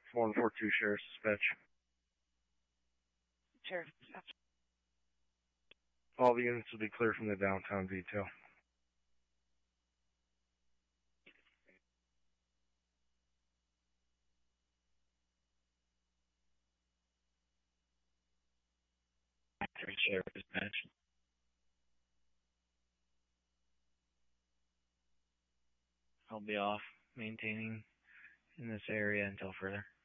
142 Sheriff's Dispatch. Sheriff's Dispatch. All the units will be clear from the downtown detail. Sheriff's Dispatch. I'll be off maintaining in this area until further.